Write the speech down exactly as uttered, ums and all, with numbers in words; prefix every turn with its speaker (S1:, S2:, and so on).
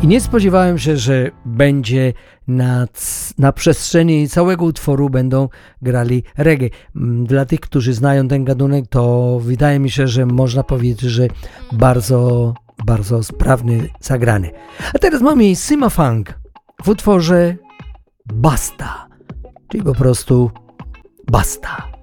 S1: I nie spodziewałem się, że będzie na, na przestrzeni całego utworu będą grali reggae. Dla tych, którzy znają ten gatunek, to wydaje mi się, że można powiedzieć, że bardzo, bardzo sprawny, zagrany. A teraz mamy Sima Funk w utworze Basta, czyli po prostu Basta.